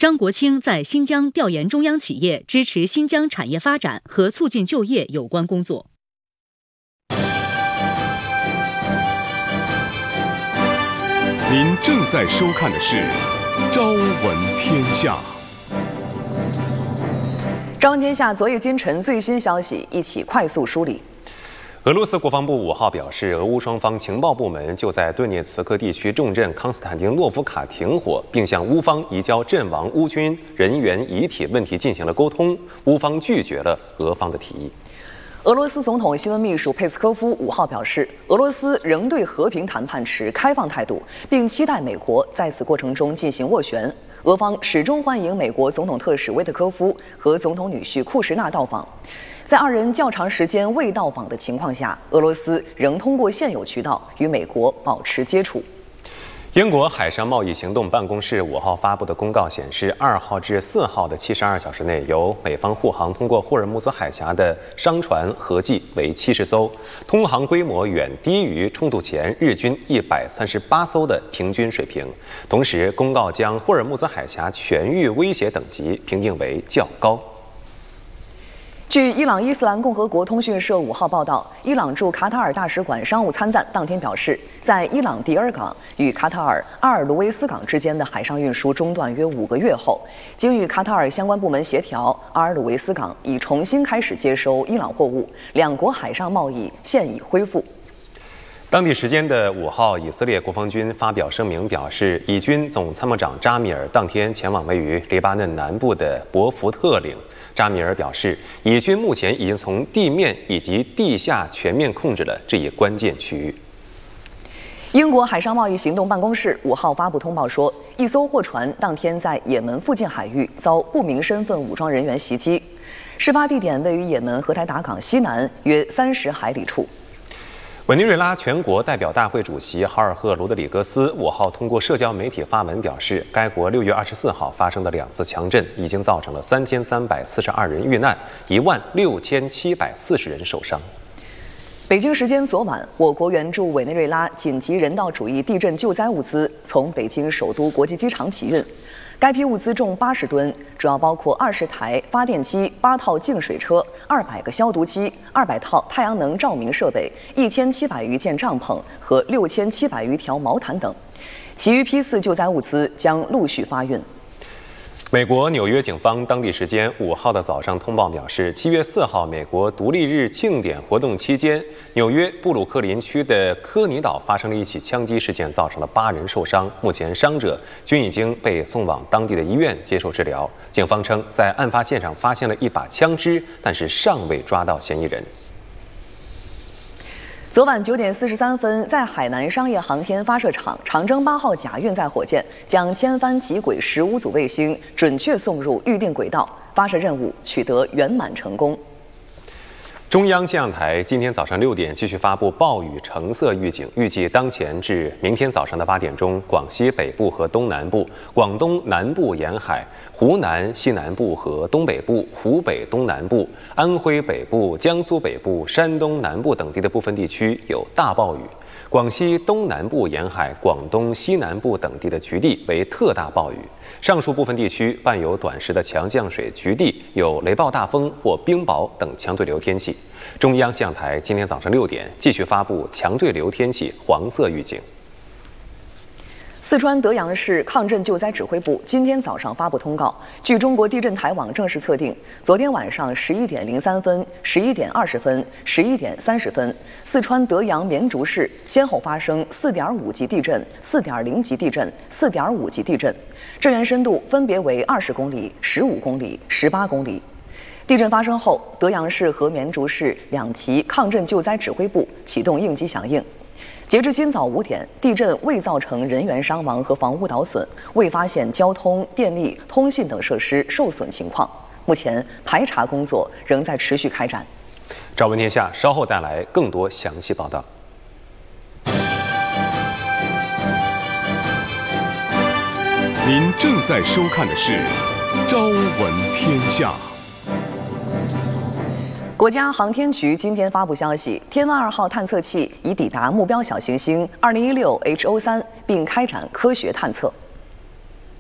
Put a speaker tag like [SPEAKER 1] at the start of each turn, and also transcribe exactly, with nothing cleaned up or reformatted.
[SPEAKER 1] 张国清在新疆调研中央企业支持新疆产业发展和促进就业有关工作。
[SPEAKER 2] 您正在收看的是《朝闻天下》。
[SPEAKER 3] 朝闻天下昨夜今晨最新消息，一起快速梳理。
[SPEAKER 4] 俄罗斯国防部五号表示，俄乌双方情报部门就在顿涅茨克地区重镇康斯坦丁诺夫卡停火，并向乌方移交阵亡乌军人员遗体问题进行了沟通。乌方拒绝了俄方的提议。
[SPEAKER 3] 俄罗斯总统新闻秘书佩斯科夫五号表示，俄罗斯仍对和平谈判持开放态度，并期待美国在此过程中进行斡旋。俄方始终欢迎美国总统特使威特科夫和总统女婿库什纳到访。在二人较长时间未到访的情况下，俄罗斯仍通过现有渠道与美国保持接触。
[SPEAKER 4] 英国海上贸易行动办公室五号发布的公告显示，二号至四号的七十二小时内，由美方护航通过霍尔木兹海峡的商船合计为七十艘，通航规模远低于冲突前日均一百三十八艘的平均水平。同时，公告将霍尔木兹海峡全域威胁等级评定为较高。
[SPEAKER 3] 据伊朗伊斯兰共和国通讯社五号报道，伊朗驻卡塔尔大使馆商务参赞当天表示，在伊朗迪尔港与卡塔尔阿尔卢维斯港之间的海上运输中断约五个月后，经与卡塔尔相关部门协调，阿尔卢维斯港已重新开始接收伊朗货物，两国海上贸易现已恢复。
[SPEAKER 4] 当地时间的五号，以色列国防军发表声明表示，以军总参谋长扎米尔当天前往位于黎巴嫩南部的博福特岭。扎米尔表示，以军目前已经从地面以及地下全面控制了这一关键区域。
[SPEAKER 3] 英国海上贸易行动办公室五号发布通报说，一艘货船当天在也门附近海域遭不明身份武装人员袭击，事发地点位于也门荷台达港西南约三十海里处。
[SPEAKER 4] 委内瑞拉全国代表大会主席豪尔赫·罗德里格斯五号通过社交媒体发文表示，该国六月二十四号发生的两次强震已经造成了三千三百四十二人遇难，一万六千七百四十人受伤。
[SPEAKER 3] 北京时间昨晚，我国援助委内瑞拉紧急人道主义地震救灾物资从北京首都国际机场起运。该批物资重八十吨，主要包括二十台发电机、八套净水车、二百个消毒机、二百套太阳能照明设备、一千七百余件帐篷和六千七百余条毛毯等。其余批次救灾物资将陆续发运。
[SPEAKER 4] 美国纽约警方当地时间五号的早上通报表示，七月四号美国独立日庆典活动期间，纽约布鲁克林区的科尼岛发生了一起枪击事件，造成了八人受伤。目前伤者均已经被送往当地的医院接受治疗。警方称，在案发现场发现了一把枪支，但是尚未抓到嫌疑人。
[SPEAKER 3] 昨晚九点四十三分，在海南商业航天发射场，长征八号甲运载火箭将千帆极轨十五组卫星准确送入预定轨道，发射任务取得圆满成功。
[SPEAKER 4] 中央气象台今天早上六点继续发布暴雨橙色预警，预计当前至明天早上的八点钟，广西北部和东南部、广东南部沿海、湖南西南部和东北部、湖北东南部、安徽北部、江苏北部、山东南部等地的部分地区有大暴雨。广西东南部沿海、广东西南部等地的局地为特大暴雨，上述部分地区伴有短时的强降水，局地有雷暴大风或冰雹等强对流天气。中央气象台今天早上六点继续发布强对流天气黄色预警。
[SPEAKER 3] 四川德阳市抗震救灾指挥部今天早上发布通告，据中国地震台网正式测定，昨天晚上十一点零三分、十一点二十分、十一点三十分，四川德阳绵竹市先后发生四点五级地震、四点零级地震、四点五级地震，震源深度分别为二十公里、十五公里、十八公里。地震发生后，德阳市和绵竹市两级抗震救灾指挥部启动应急响应。截至今早五点，地震未造成人员伤亡和房屋倒损，未发现交通、电力、通信等设施受损情况。目前排查工作仍在持续开展。
[SPEAKER 4] 朝闻天下稍后带来更多详细报道。
[SPEAKER 2] 您正在收看的是《朝闻天下》。
[SPEAKER 3] 国家航天局今天发布消息，天问二号探测器已抵达目标小行星二零一六 H O 三，并开展科学探测。